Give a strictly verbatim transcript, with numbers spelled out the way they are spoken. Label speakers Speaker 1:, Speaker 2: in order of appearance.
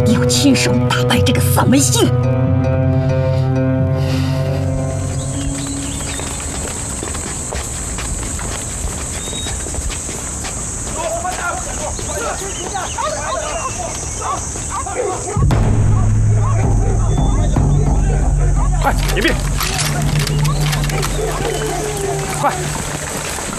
Speaker 1: 定要亲手打败这个丧门星。
Speaker 2: 快，隐蔽！快！